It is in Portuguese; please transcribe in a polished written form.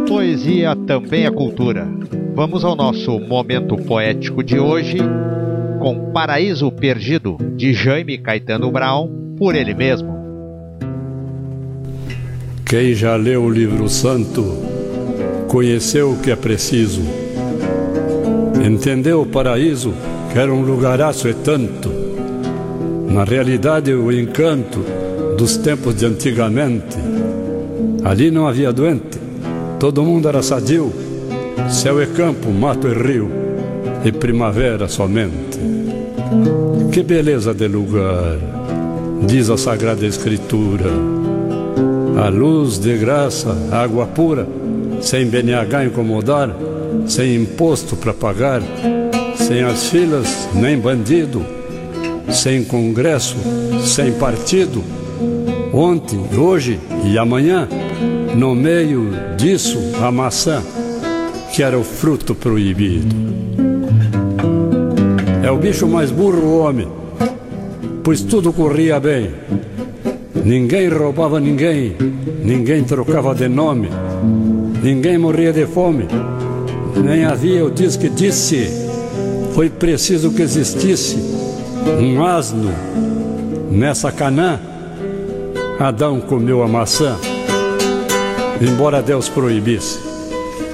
Poesia também é cultura. Vamos ao nosso momento poético de hoje com Paraíso Perdido, de Jaime Caetano Brown, por ele mesmo. Quem já leu o livro santo conheceu o que é preciso. Entendeu o paraíso, que era um lugaraço e tanto. Na realidade, o encanto dos tempos de antigamente. Ali não havia doente, todo mundo era sadio. Céu e campo, mato e rio, e primavera somente. Que beleza de lugar, diz a Sagrada Escritura. A luz de graça, água pura, sem BNH incomodar, sem imposto para pagar, sem as filas nem bandido, sem congresso, sem partido. Ontem, hoje e amanhã, no meio disso, a maçã, que era o fruto proibido. É o bicho mais burro o homem, pois tudo corria bem. Ninguém roubava ninguém, ninguém trocava de nome, ninguém morria de fome, nem havia o diz que disse. Foi preciso que existisse um asno nessa Canaã. Adão comeu a maçã, embora Deus proibisse.